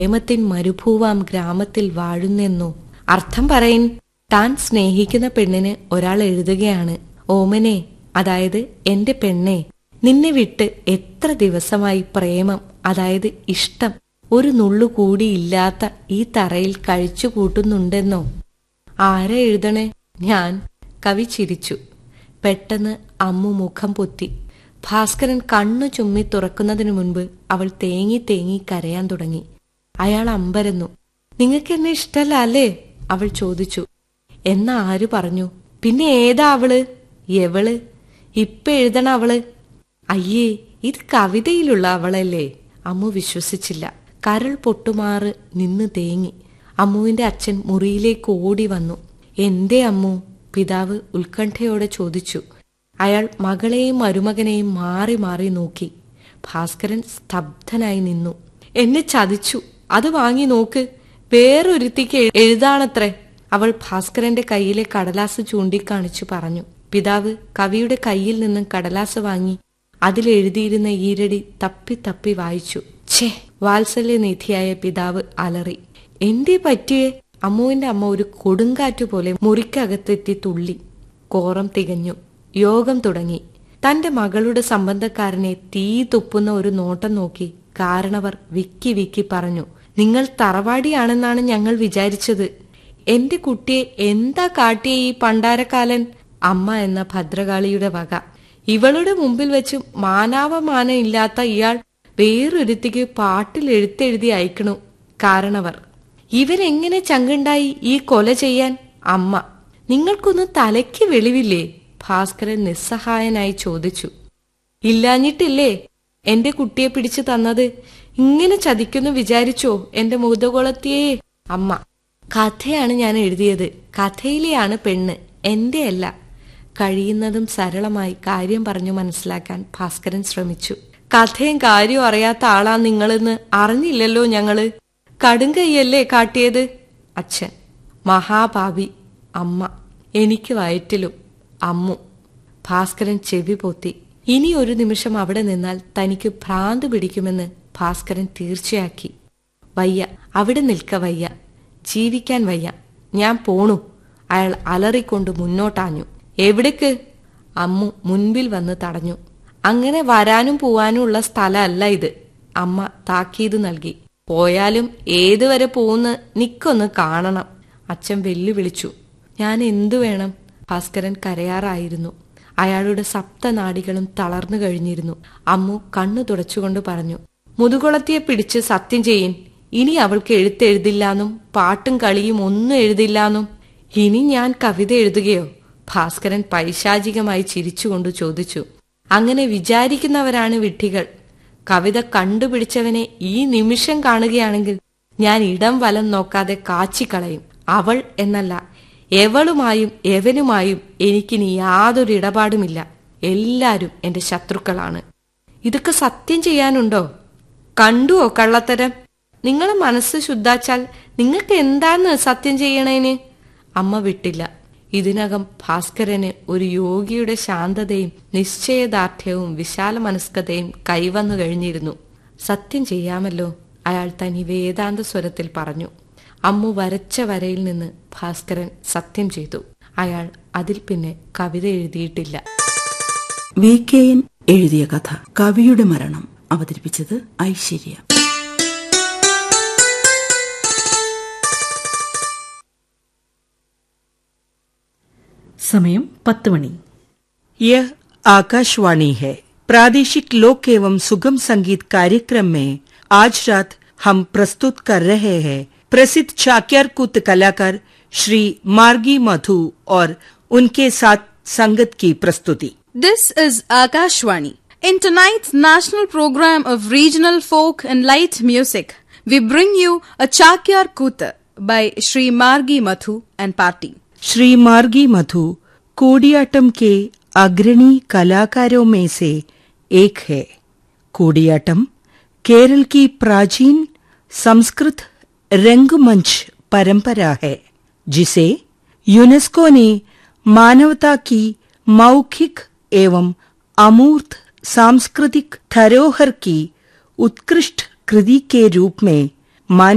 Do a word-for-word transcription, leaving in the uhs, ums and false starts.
പ്രേമത്തിൻ മരുഭൂവാം ഗ്രാമത്തിൽ വാഴുന്നെന്നോ? അർത്ഥം പറയിൻ. താൻ സ്നേഹിക്കുന്ന പെണ്ണിന് ഒരാൾ എഴുതുകയാണ്, ഓമനെ, അതായത് എന്റെ പെണ്ണെ, നിന്നെ വിട്ട് എത്ര ദിവസമായി പ്രേമം, അതായത് ഇഷ്ടം ഒരു നുള്ളുകൂടിയില്ലാത്ത ഈ തറയിൽ കഴിച്ചു കൂട്ടുന്നുണ്ടെന്നോ? ആരാ എഴുതണേ? ഞാൻ. കവി ചിരിച്ചു. പെട്ടെന്ന് അമ്മു മുഖം പൊത്തി. ഭാസ്കരൻ കണ്ണു ചുമ്മി തുറക്കുന്നതിനു മുൻപ് അവൾ തേങ്ങി തേങ്ങി കരയാൻ തുടങ്ങി. അയാൾ അമ്പരന്നു. നിങ്ങൾക്ക് എന്നെ ഇഷ്ടല്ല അല്ലേ? അവൾ ചോദിച്ചു. എന്നാ ആര് പറഞ്ഞു? പിന്നെ ഏതാ അവള്? എവള്? ഇപ്പൊ എഴുതണ അവള്? അയ്യേ, ഇത് കവിതയിലുള്ള അവളല്ലേ? അമ്മു വിശ്വസിച്ചില്ല. കരൾ പൊട്ടുമാറ് നിന്ന് തേങ്ങി. അമ്മുവിന്റെ അച്ഛൻ മുറിയിലേക്ക് ഓടി വന്നു. എന്തേ അമ്മു? പിതാവ് ഉത്കണ്ഠയോടെ ചോദിച്ചു. അയാൾ മകളെയും മരുമകനെയും മാറി മാറി നോക്കി. ഭാസ്കരൻ സ്തബ്ധനായി നിന്നു. എന്നെ ചതിച്ചു, അത് വാങ്ങി നോക്ക്, വേറൊരുത്തിക്ക് എഴുതാണത്രേ. അവൾ ഭാസ്കരന്റെ കയ്യിലെ കടലാസ് ചൂണ്ടിക്കാണിച്ചു പറഞ്ഞു. പിതാവ് കവിയുടെ കയ്യിൽ നിന്നും കടലാസ് വാങ്ങി അതിലെഴുതിയിരുന്ന ഈരടി തപ്പി തപ്പി വായിച്ചു. ഛേ! വാത്സല്യനിധിയായ പിതാവ് അലറി. എന്തേ പറ്റിയേ? അമ്മുവിന്റെ അമ്മ ഒരു കൊടുങ്കാറ്റുപോലെ മുറിക്കകത്തെത്തി തുള്ളി. കോറം തികഞ്ഞു. യോഗം തുടങ്ങി. തന്റെ മകളുടെ സംബന്ധക്കാരനെ തീ തുപ്പുന്ന ഒരു നോട്ടം നോക്കി കാരണവർ വിക്കി വിക്കി പറഞ്ഞു. നിങ്ങൾ തറവാടിയാണെന്നാണ് ഞങ്ങൾ വിചാരിച്ചത്. എന്റെ കുട്ടിയെ എന്താ കാട്ടിയ ഈ പണ്ടാരക്കാലൻ? അമ്മ എന്ന ഭദ്രകാളിയുടെ വക. ഇവളുടെ മുമ്പിൽ വെച്ച് മാനാവമാനം ഇല്ലാത്ത ഇയാൾ വേറൊരുത്തിക്ക് പാട്ടിൽ എഴുത്തെഴുതി അയക്കണു. കാരണവർ. ഇവരെങ്ങനെ ചങ്കുണ്ടായി ഈ കൊല ചെയ്യാൻ? അമ്മ. നിങ്ങൾക്കൊന്നും തലയ്ക്ക് വെളിവില്ലേ? ഭാസ്കരൻ നിസ്സഹായനായി ചോദിച്ചു. ഇല്ലാഞ്ഞിട്ടില്ലേ എന്റെ കുട്ടിയെ പിടിച്ചു തന്നത്? ഇങ്ങനെ ചതിക്കുന്നു വിചാരിച്ചോ എന്റെ മുതകുളത്തിയേ? അമ്മ. കഥയാണ് ഞാൻ എഴുതിയത്. കഥയിലെയാണ് പെണ്ണ്, എന്റെ അല്ല. കഴിയുന്നതും സരളമായി കാര്യം പറഞ്ഞു മനസ്സിലാക്കാൻ ഭാസ്കരൻ ശ്രമിച്ചു. കഥയും കാര്യവും അറിയാത്ത ആളാ നിങ്ങളെന്ന് അറിഞ്ഞില്ലല്ലോ ഞങ്ങള്. കടുങ്കയ്യല്ലേ കാട്ടിയത്? അച്ഛൻ. മഹാഭാവി. അമ്മ. എനിക്ക് വയറ്റിലും. അമ്മു. ഭാസ്കരൻ ചെവി പൊത്തി. ഇനി ഒരു നിമിഷം അവിടെ നിന്നാൽ തനിക്ക് ഭ്രാന്ത് പിടിക്കുമെന്ന് ഭാസ്കരൻ തീർച്ചയാക്കി. വയ്യ, അവിടെ നിൽക്ക വയ്യ, ജീവിക്കാൻ വയ്യ, ഞാൻ പോണു. അയാൾ അലറിക്കൊണ്ട് മുന്നോട്ടാഞ്ഞു. എവിടേക്ക്? അമ്മു മുൻപിൽ വന്ന് തടഞ്ഞു. അങ്ങനെ വരാനും പോവാനും ഉള്ള സ്ഥലമല്ല ഇത്. അമ്മ താക്കീത് നൽകി. പോയാലും ഏതുവരെ പോകുന്ന നിക്കൊന്ന് കാണണം. അച്ഛൻ വെല്ലുവിളിച്ചു. ഞാൻ എന്തു വേണം? ഭാസ്കരൻ കരയാറായിരുന്നു. അയാളുടെ സപ്തനാഡികളും തളർന്നു കഴിഞ്ഞിരുന്നു. അമ്മു കണ്ണു തുടച്ചുകൊണ്ട് പറഞ്ഞു. മുതുകുളത്തിയെ പിടിച്ച് സത്യം ചെയ്യിൻ. ഇനി അവൾക്ക് എഴുത്തെഴുതില്ലാന്നും പാട്ടും കളിയും ഒന്നും എഴുതില്ലാന്നും. ഇനി ഞാൻ കവിത എഴുതുകയോ? ഭാസ്കരൻ പൈശാചികമായി ചിരിച്ചുകൊണ്ട് ചോദിച്ചു. അങ്ങനെ വിചാരിക്കുന്നവരാണ് വിഡ്ഢികൾ. കവിത കണ്ടുപിടിച്ചവനെ ഈ നിമിഷം കാണുകയാണെങ്കിൽ ഞാൻ ഇടം വലം നോക്കാതെ കാച്ചിക്കളയും. അവൾ എന്നല്ല, എവളുമായും എവനുമായും എനിക്കിനി യാതൊരു ഇടപാടുമില്ല. എല്ലാരും എന്റെ ശത്രുക്കളാണ്. ഇതൊക്കെ സത്യം ചെയ്യാനുണ്ടോ? കണ്ടുവോ കള്ളത്തരം? നിങ്ങളെ മനസ്സ് ശുദ്ധാച്ചാൽ നിങ്ങൾക്ക് എന്താന്ന് സത്യം ചെയ്യണേന്? അമ്മ വിട്ടില്ല. ഇതിനകം ഭാസ്കരന് ഒരു യോഗിയുടെ ശാന്തതയും നിശ്ചയദാർഢ്യവും വിശാല മനസ്കതയും കൈവന്നു കഴിഞ്ഞിരുന്നു. സത്യം ചെയ്യാമല്ലോ, അയാൾ തനി വേദാന്ത സ്വരത്തിൽ പറഞ്ഞു. അമ്മു വരച്ച വരയിൽ നിന്ന് ഭാസ്കരൻ സത്യം ചെയ്തു. അയാൾ അതിൽ പിന്നെ കവിത എഴുതിയിട്ടില്ല. വി കെ എൻ എഴുതിയ കഥ കവിയുടെ മരണം അവതരിപ്പിച്ചത് ഐശ്വര്യ. സമയം പത്ത് മണി. यह आकाशवाणी है. प्रादेशिक लोक एवं सुगम संगीत कार्यक्रम में आज रात हम प्रस्तुत कर रहे हैं प्रसिद्ध चाक्यार कूत कलाकार श्री मार्गी मधु और उनके साथ संगत की प्रस्तुति. This is Akashwani. In tonight's national program of regional folk and light music, we bring you a Chakyar Kuta by Shri Margi Madhu and Party. Shri मार्गी मधु कोडियाटम के अग्रणी कलाकारों में से एक है. कोडियाटम केरल की प्राचीन संस्कृत रंगमंच परंपरा है, जिसे यूनेस्को ने मानवता की मौखिक एवं अमूर्त सांस्कृतिक धरोहर की उत्कृष्ट कृति के रूप में मान